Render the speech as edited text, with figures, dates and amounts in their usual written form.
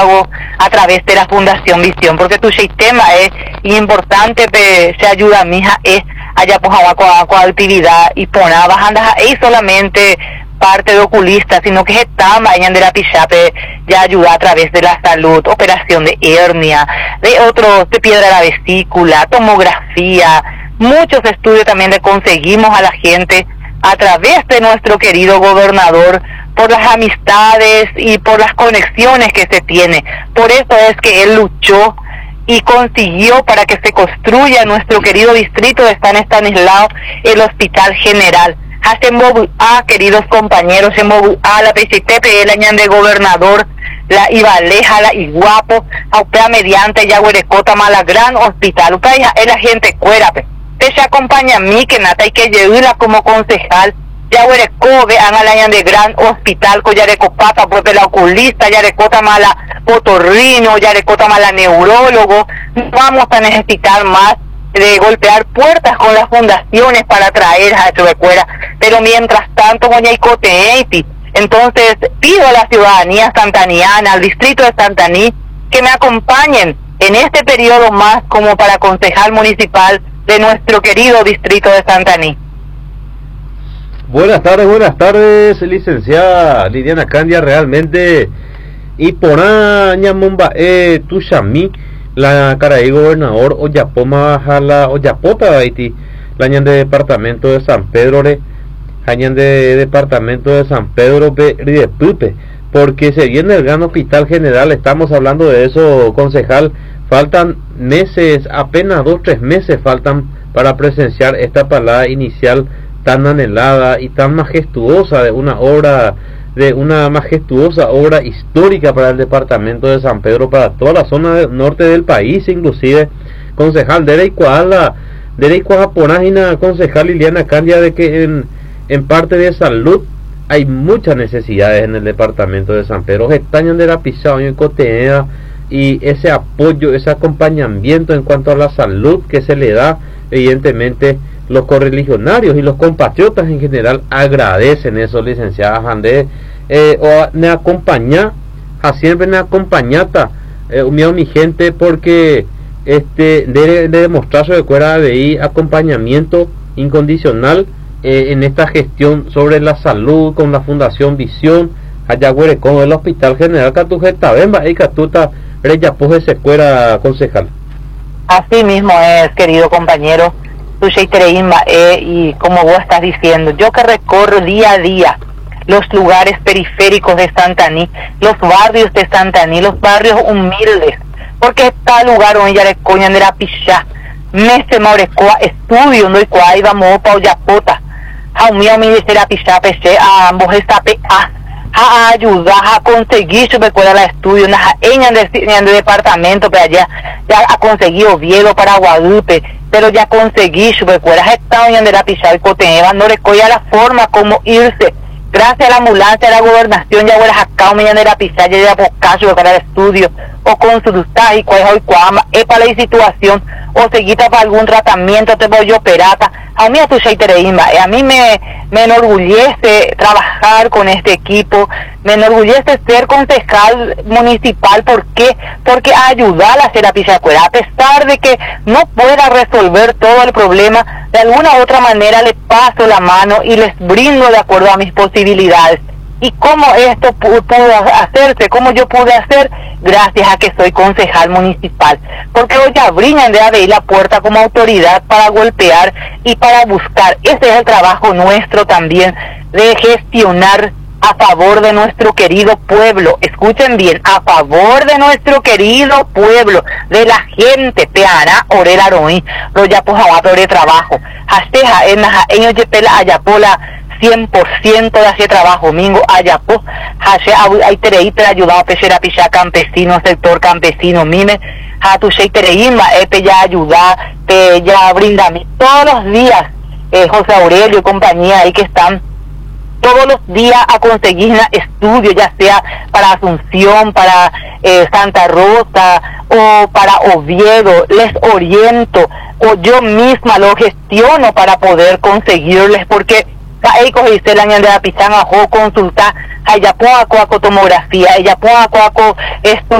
pago a través de la Fundación Visión, porque tu sistema es importante, se ayuda a mi hija, es allá pues con actividad y ponabas andas ahí solamente parte de oculista, sino que está mañana de la pichape ya ayuda a través de la salud, operación de hernia, de otros, de piedra de la vesícula, tomografía, muchos estudios también le conseguimos a la gente a través de nuestro querido gobernador, por las amistades y por las conexiones que se tiene. Por eso es que él luchó y consiguió para que se construya en nuestro querido distrito de San Estanislao el Hospital General. Queridos compañeros, la PCTP, el año de gobernador, la Ibaleja, la Iguapo, Aupea mediante Yaguarecota, mala gran hospital. Upea es la gente cuérape. Te se acompaña a mí, que nata hay que llevarla como concejal. Yaguarecó, vean al año de gran hospital, con Yarecopata, pues de la oculista, Yarecota mala potorrino, Yarecota mala neurólogo. No vamos a necesitar más de golpear puertas con las fundaciones para traer a su escuela, pero mientras tanto entonces pido a la ciudadanía santaniana, al distrito de Santaní, que me acompañen en este periodo más como para concejal municipal de nuestro querido distrito de Santaní. Buenas tardes, licenciada Liliana Candia, realmente y por añamumba tushami la cara de gobernador Oyapoma jala Oyapota Haití, la añan de departamento de San Pedro añan de departamento de San Pedro de Pupe, porque se viene el gran hospital general, estamos hablando de eso, concejal, faltan meses, apenas 2-3 meses faltan para presenciar esta palabra inicial tan anhelada y tan majestuosa de una majestuosa obra histórica para el departamento de San Pedro, para toda la zona norte del país, inclusive, concejal Ponágina, concejal Liliana Candia, de que en parte de salud hay muchas necesidades en el departamento de San Pedro, Gestañan de la Pisao y Cotea, y ese apoyo, ese acompañamiento en cuanto a la salud que se le da, evidentemente los correligionarios y los compatriotas en general agradecen eso, licenciada Jandé, o me acompaña, siempre me acompañata mi gente, porque de demostrar su escuela de acompañamiento incondicional en esta gestión sobre la salud con la Fundación Visión, allá con el Hospital General Catujeta Bemba y Catuta Reyapoje Secuera, concejal. Así mismo es, querido compañero. Y como vos estás diciendo, yo que recorro día a día los lugares periféricos de Santaní, los barrios de Santaní, los barrios humildes, porque está lugar donde ya le coñan de la pichá, me se morecoa estudio, no hay cuá, y vamos pa Oyapota, a mío me dice la pichá, pese a ambos esta a ayudar a conseguir su escuela de estudio, en el departamento, pero allá ya ha conseguido Oviedo para Guadalupe, pero ya conseguí su escuela, está en la pichada y Coteneva, no le coya la forma como irse, gracias a la ambulancia de la gobernación, ya huele acá, me de la pichada, ya buscar su escuela de estudio, o consultar y cuál es cuama, es para la situación, o seguita para algún tratamiento, te voy a operar, a mí a mí me enorgullece trabajar con este equipo, me enorgullece ser concejal municipal. ¿Por qué? Porque ayudar a hacer la pichacuera, a pesar de que no pueda resolver todo el problema, de alguna u otra manera le paso la mano y les brindo de acuerdo a mis posibilidades. ¿Y cómo esto pudo hacerse? ¿Cómo yo pude hacer? Gracias a que soy concejal municipal. Porque hoy ya brindan de abrir la puerta como autoridad para golpear y para buscar. Ese es el trabajo nuestro también, de gestionar a favor de nuestro querido pueblo. Escuchen bien, a favor de nuestro querido pueblo, de la gente, Peara, Orera, Roí, Royapo, Jabato, de trabajo. Hasteja, ellos yepela, Ayapola, 100% de ese trabajo, Mingo, Ayapo, Hashe, hay tereí, pero ayudado a pechera, pichá, campesino, sector campesino, mime, Hatu, Shei, tereíma, ya ayuda, ya brinda a mí, todos los días, José Aurelio y compañía ahí que están, todos los días a conseguir estudios, ya sea para Asunción, para Santa Rosa o para Oviedo, les oriento, o yo misma lo gestiono para poder conseguirles, porque ahí cogiste la de la pichanga, consultar, ella ponga tomografía, ella ponga esto